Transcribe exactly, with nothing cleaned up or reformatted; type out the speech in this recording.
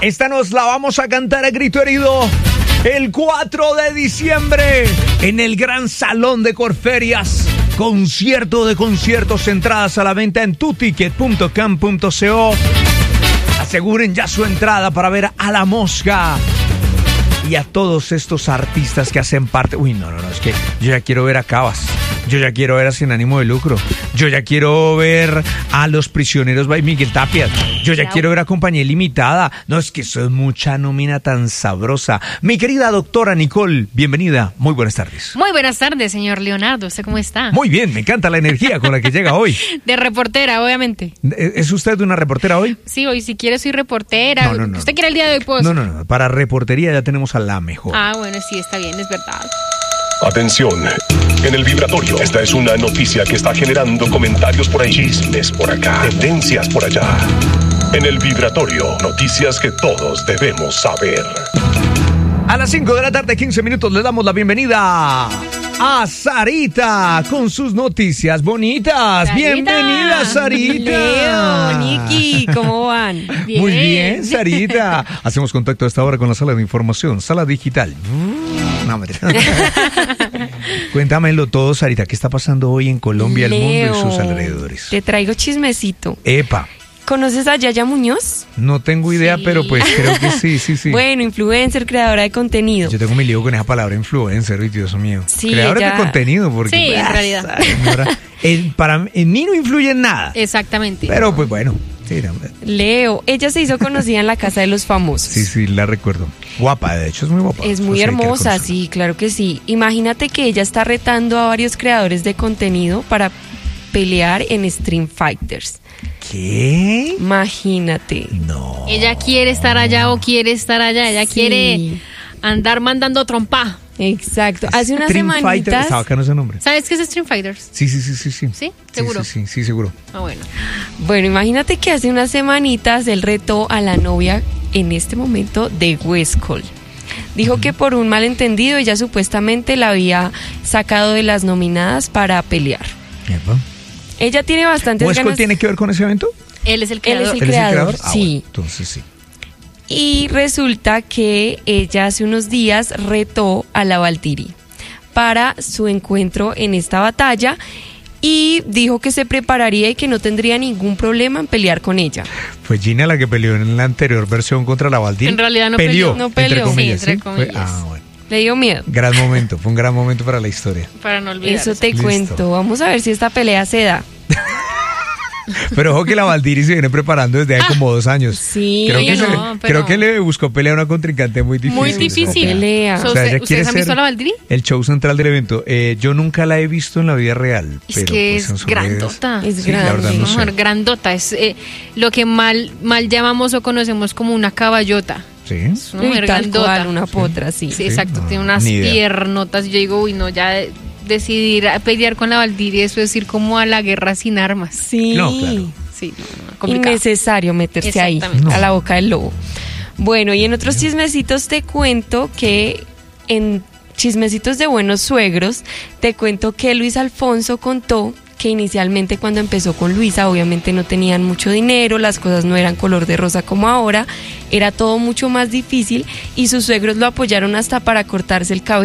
Esta nos la vamos a cantar a grito herido el cuatro de diciembre en el Gran Salón de Corferias. Concierto de conciertos, entradas a la venta en tu ticket punto com punto co. Aseguren ya su entrada para ver a La Mosca y a todos estos artistas que hacen parte. Uy, no, no, no, es que yo ya quiero ver a Cabas. Yo ya quiero ver a Sin Ánimo de Lucro. Yo ya quiero ver a Los Prisioneros by Miguel Tapia. Yo ya quiero ver a Compañía Limitada. No, es que eso es mucha nómina tan sabrosa. Mi querida doctora Nicole, bienvenida. Muy buenas tardes. Muy buenas tardes, señor Leonardo. ¿Usted cómo está? Muy bien, me encanta la energía con la que llega hoy. De reportera, obviamente. ¿Es usted una reportera hoy? Sí, hoy si quiere soy reportera. No, no, no. ¿Usted quiere el día de hoy? Pues? No, no, no. Para reportería ya tenemos a la mejor. Ah, bueno, sí, está bien, es verdad. Atención, en el vibratorio. Esta es una noticia que está generando comentarios por ahí, chismes por acá, tendencias por allá. En el vibratorio, noticias que todos debemos saber. A las cinco de la tarde, quince minutos, le damos la bienvenida a Sarita con sus noticias bonitas. Sarita. Bienvenida, Sarita. Leo, Niki, ¿cómo van? Bien. Muy bien, Sarita. Hacemos contacto a esta hora con la sala de información, sala digital. No, me Cuéntamelo todo, Sarita. ¿Qué está pasando hoy en Colombia, Leo, el mundo y sus alrededores? Te traigo chismecito. Epa. ¿Conoces a Yaya Muñoz? No tengo idea, Sí. pero pues creo que sí, sí, sí. Bueno, influencer, creadora de contenido. Yo tengo mi lío con esa palabra influencer, y Dios mío. Sí, Creadora ella- de contenido, porque... Sí, en ah, realidad. señora, en, para, en mí no influye en nada. Exactamente. Pero pues bueno, sí, no, Leo, ella se hizo conocida en la Casa de los Famosos. sí, sí, la recuerdo. Guapa, de hecho es muy guapa. Es muy O sea, hay que hermosa, reconocerlo. sí, claro que sí. Imagínate que ella está retando a varios creadores de contenido para pelear en Stream Fighters. ¿Qué? Imagínate. No. Ella quiere estar allá o quiere estar allá. Ella Sí. quiere andar mandando trompa. Exacto. Hace unas Stream Fighter, semanitas. está bacano ese nombre. ¿Sabes qué es Stream Fighters? Sí, sí, sí, sí, sí. ¿Sí? ¿Seguro? Sí, sí, sí, sí, seguro. Ah, bueno. Bueno, imagínate que hace unas semanitas él retó a la novia en este momento de Westcol. Dijo que por un malentendido ella supuestamente la había sacado de las nominadas para pelear. Epa. Ella tiene bastantes ¿Westcol ganas. tiene que ver con ese evento? Él es el Él creador. es ¿Él es el creador, creador? Ah, sí. bueno, entonces sí. Y resulta que ella hace unos días retó a la Valtteri para su encuentro en esta batalla y dijo que se prepararía y que no tendría ningún problema en pelear con ella. Fue Gina la que peleó en la anterior versión contra la Valtteri. En realidad no peleó. peleó. No peleó. Entre comillas, Sí, entre ¿sí? Fue- comillas. ah, bueno. Le dio miedo. Gran momento, fue un gran momento para la historia. Para no olvidar. Eso te Listo. cuento. Vamos a ver si esta pelea se da. Pero ojo que la Valtteri se viene preparando desde hace como dos años. Sí, creo que, no, se- pero- creo que le buscó pelea a una contrincante muy difícil. Muy esa difícil. pelea. O sea, O sea, ella ¿usted- quiere ¿Ustedes han ser visto a la Valtteri? el show central del evento. Eh, yo nunca la he visto en la vida real. Es pero que pues en es sus redes- grandota. Es Sí, la verdad grande. no sé. Mujer grandota. Es eh, lo que mal, mal llamamos o conocemos como una caballota. Sí. Es una Uy, mujer tal grandota. cual, una potra, sí. Sí, exacto. no, Tiene unas ni idea. piernotas. Yo digo, uy, no, ya de- decidir a pelear con la Valtteri, eso es ir como a la guerra sin armas. Sí. No, claro. Sí, no, no, complicado. Innecesario meterse ahí, Exactamente. a la boca del lobo. Bueno, y en otros chismecitos te cuento que en Chismecitos de Buenos Suegros, te cuento que Luis Alfonso contó que inicialmente cuando empezó con Luisa, obviamente no tenían mucho dinero, las cosas no eran color de rosa como ahora, era todo mucho más difícil y sus suegros lo apoyaron hasta para cortarse el cabello.